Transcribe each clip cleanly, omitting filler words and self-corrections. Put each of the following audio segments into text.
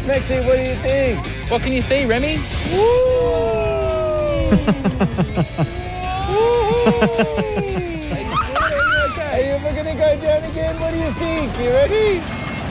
Maxie, what do you think? What can you see, Remy? Hey, we're going to go down again. What do you think? You ready?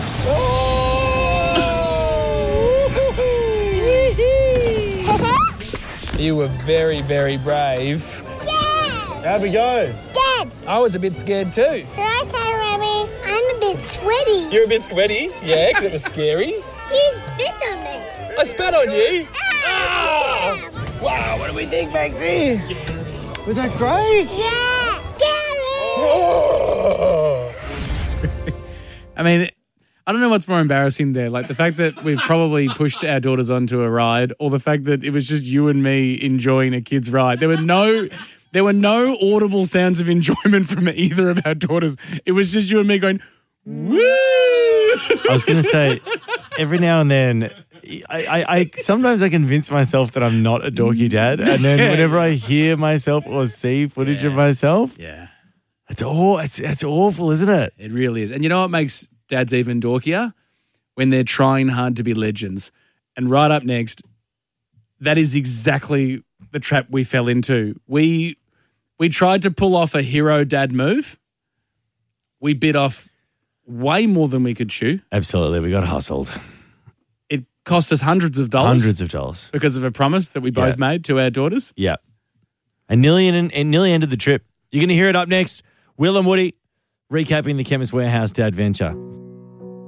You were very, very brave. How'd we go? Good. I was a bit scared too. You're okay, Remy. I'm a bit sweaty. You're a bit sweaty? Yeah, because it was scary. You spit on me. I spat on you. Ah! Wow, what do we think, Maxie? Was that great? Yeah. Scary. Oh. I mean, I don't know what's more embarrassing there, like the fact that we've probably pushed our daughters onto a ride, or the fact that it was just you and me enjoying a kid's ride. There were no audible sounds of enjoyment from either of our daughters. It was just you and me going, woo! I was going to say, every now and then, I sometimes I convince myself that I'm not a dorky dad, and then whenever I hear myself or see footage of myself, it's awful, isn't it? It really is. And you know what makes dads even dorkier? When they're trying hard to be legends. And right up next, that is exactly the trap we fell into. We tried to pull off a hero dad move. We bit off way more than we could chew. Absolutely, we got hustled. It cost us hundreds of dollars. Hundreds of dollars. Because of a promise that we both made to our daughters. Yeah. And nearly ended the trip. You're going to hear it up next. Will and Woody recapping the Chemist Warehouse dad venture.